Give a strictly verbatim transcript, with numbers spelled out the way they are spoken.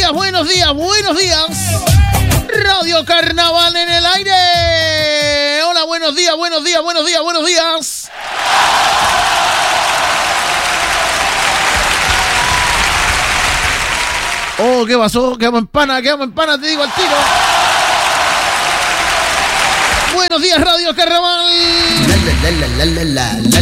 días, buenos días, buenos días. Radio Carnaval en el aire. Hola, buenos días, buenos días, buenos días, buenos días. Oh, ¿qué pasó? Quedamos en pana, quedamos en pana, te digo al tiro. Buenos días, Radio Carnaval. La, la, la, la, la, la, la.